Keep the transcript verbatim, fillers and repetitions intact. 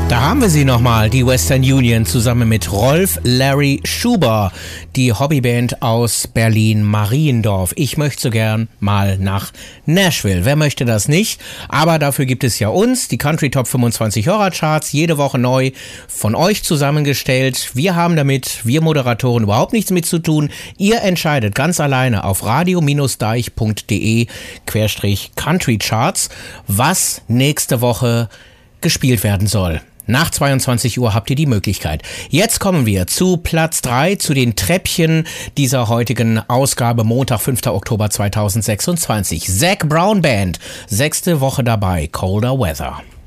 Da haben wir sie nochmal, die Western Union, zusammen mit Rolf Larry Schuber, die Hobbyband aus Berlin-Mariendorf. Ich möchte so gern mal nach Nashville. Wer möchte das nicht? Aber dafür gibt es ja uns, die Country Top fünfundzwanzig Hörercharts, jede Woche neu von euch zusammengestellt. Wir haben damit, wir Moderatoren, überhaupt nichts mit zu tun. Ihr entscheidet ganz alleine auf radio-deich.de Querstrich Country Charts, was nächste Woche gespielt werden soll. Nach zweiundzwanzig Uhr habt ihr die Möglichkeit. Jetzt kommen wir zu Platz drei, zu den Treppchen dieser heutigen Ausgabe, Montag, fünfter Oktober zweitausendsechsundzwanzig. Zac Brown Band, sechste Woche dabei, Colder Weather.